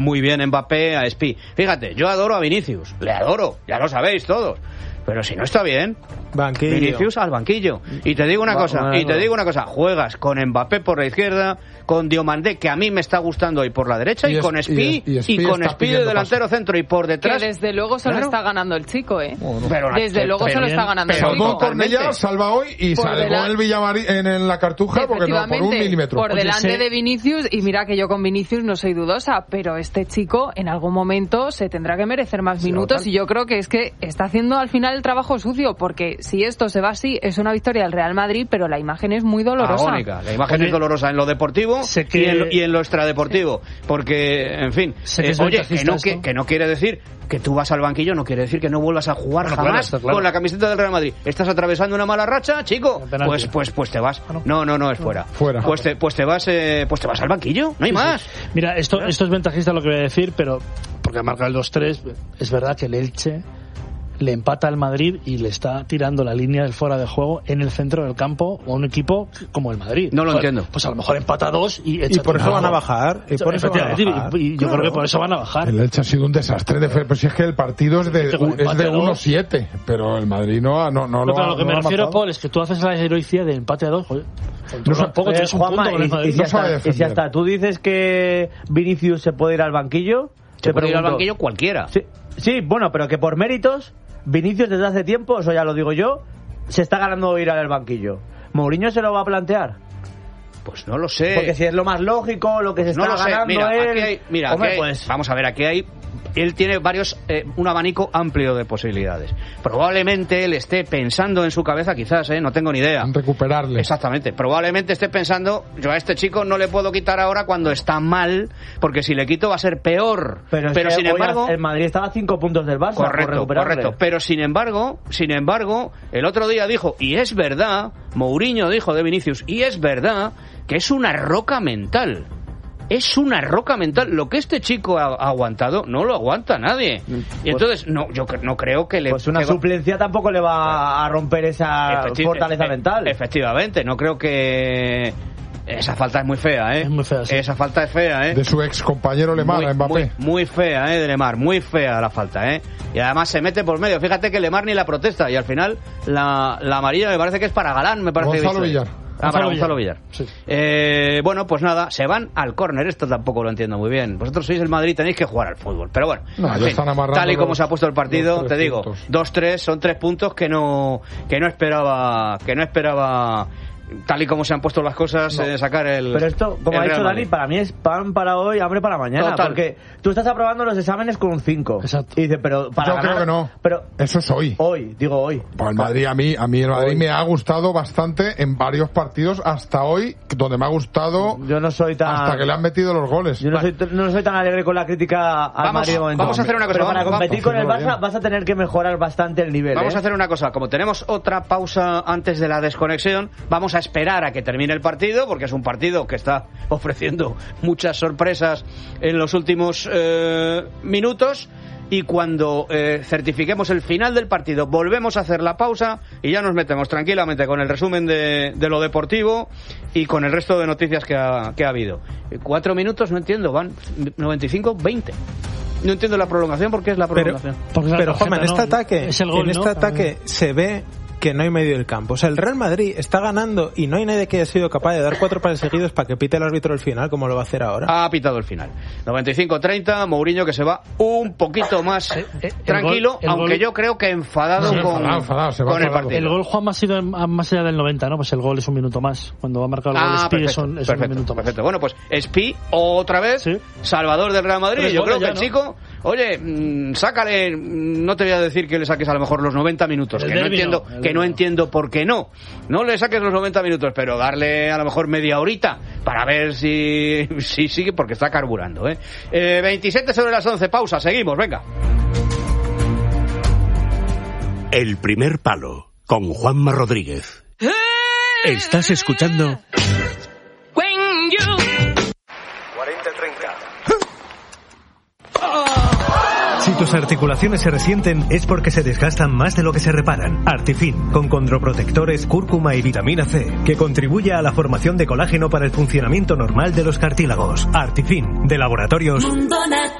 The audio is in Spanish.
muy bien Mbappé a Spi. Fíjate, yo adoro a Vinicius, le adoro, ya lo sabéis todos. Pero si no está bien, banquillo. Vinicius al banquillo. Y te digo una cosa, juegas con Mbappé por la izquierda, con Diomandé, que a mí me está gustando hoy por la derecha, y con Spi de delantero centro y por detrás. Que desde luego se lo está ganando el chico, Bueno, desde luego se lo está ganando el chico. Salvó Cornellá, salva hoy y salvó el Villamarín en la Cartuja porque no, por 1 milímetro. Por delante de Vinicius, y mira que yo con Vinicius no soy dudosa, pero este chico en algún momento se tendrá que merecer más minutos, y yo creo que es que está haciendo al final el trabajo sucio, porque si esto se va así, es una victoria del Real Madrid, pero la imagen es muy dolorosa. Agónica. La imagen es dolorosa en lo deportivo y en lo extradeportivo, porque, en fin, que no quiere decir que tú vas al banquillo, no quiere decir que no vuelvas a jugar jamás con la camiseta del Real Madrid. ¿Estás atravesando una mala racha, chico? Pues te vas. No, es fuera. Pues te vas al banquillo, no hay más. Mira, esto es ventajista lo que voy a decir, pero porque ha marcado el 2-3, es verdad que el Elche le empata al Madrid y le está tirando la línea del fuera de juego en el centro del campo a un equipo como el Madrid. No lo entiendo. Pues a lo mejor empata 2 y por eso van a bajar. Y yo creo que por eso van a bajar. El Elche ha sido un desastre. Pues si es que el partido es de 1-7, pero el Madrid no lo que me refiero, Paul, es que tú haces la heroicidad de empate a 2, joder. Tampoco tienes un punto con el Madrid. Y si hasta tú dices que Vinicius se puede ir al banquillo, se puede ir al banquillo cualquiera. Sí, bueno, pero que por méritos Vinicius desde hace tiempo, eso ya lo digo yo, se está ganando ir al banquillo. ¿Mourinho se lo va a plantear? Pues no lo sé. Porque si es lo más lógico, lo que se está ganando vamos a ver, aquí hay... Él tiene un abanico amplio de posibilidades. Probablemente él esté pensando en su cabeza, quizás, no tengo ni idea. En recuperarle. Exactamente. Probablemente esté pensando, yo a este chico no le puedo quitar ahora cuando está mal, porque si le quito va a ser peor. Pero sin embargo, el Madrid estaba a 5 puntos del Barça. Correcto. Pero sin embargo, el otro día dijo, y es verdad, Mourinho dijo de Vinicius, y es verdad que es una roca mental. Es una roca mental. Lo que este chico ha aguantado, no lo aguanta nadie. Y entonces, yo no creo que le... Pues una suplencia tampoco le va a romper esa fortaleza mental. Efectivamente, no creo que... Esa falta es muy fea, Es muy fea, sí. Esa falta es fea, De su ex compañero Lemar, Mbappé. Muy fea, de Lemar. Muy fea la falta, Y además se mete por medio. Fíjate que Lemar ni la protesta. Y al final, la amarilla me parece que es para Galán, me parece. Gonzalo Villar. Para Gonzalo Villar. Sí. Bueno, pues nada, se van al córner. Esto tampoco lo entiendo muy bien. Vosotros sois el Madrid, tenéis que jugar al fútbol. Pero bueno, tal y como se ha puesto el partido, te digo, 2-3 son 3 puntos que no esperaba. Tal y como se han puesto las cosas, sacar el... Pero esto, como ha dicho Dani, para mí es pan para hoy, hambre para mañana. Total. Porque tú estás aprobando los exámenes con un 5. Exacto. Y dices, pero para yo ganar... creo que no. Pero eso es hoy. Hoy. Pues el Madrid, a mí el Madrid me ha gustado bastante en varios partidos hasta hoy, donde me ha gustado... Yo no soy tan... Hasta que le han metido los goles. Yo no soy tan alegre con la crítica al Madrid de momento. Vamos a hacer una cosa. Pero para competir con el Barça vas a tener que mejorar bastante el nivel. Vamos a hacer una cosa. Como tenemos otra pausa antes de la desconexión, vamos a esperar a que termine el partido, porque es un partido que está ofreciendo muchas sorpresas en los últimos minutos, y cuando certifiquemos el final del partido volvemos a hacer la pausa y ya nos metemos tranquilamente con el resumen de lo deportivo y con el resto de noticias que ha habido. 4 minutos, no entiendo, van 95-20. No entiendo la prolongación, porque es la prolongación. Pero Juanma, en este ataque se ve que no hay medio del campo. O sea, el Real Madrid está ganando y no hay nadie que haya sido capaz de dar 4 pases seguidos para que pite el árbitro el final, como lo va a hacer ahora. Ha pitado el final. 95-30, Mourinho que se va un poquito más tranquilo, aunque yo creo que enfadado con el partido. El gol, Juan, ha sido más allá del 90, ¿no? Pues el gol es un minuto más. Cuando va a marcar el gol Spi es un minuto más. Perfecto. Bueno, pues Spi otra vez, salvador del Real Madrid. Yo creo que el chico, sácale, no te voy a decir que le saques a lo mejor los 90 minutos, que no entiendo por qué no le saques los 90 minutos, pero darle a lo mejor media horita para ver si sigue, porque está carburando. 27 sobre las 11, pausa, seguimos, venga. El primer palo, con Juanma Rodríguez. Estás escuchando 40-30. Si tus articulaciones se resienten es porque se desgastan más de lo que se reparan. Artifin, con condroprotectores, cúrcuma y vitamina C, que contribuye a la formación de colágeno para el funcionamiento normal de los cartílagos. Artifin, de Laboratorios Mundo Natural.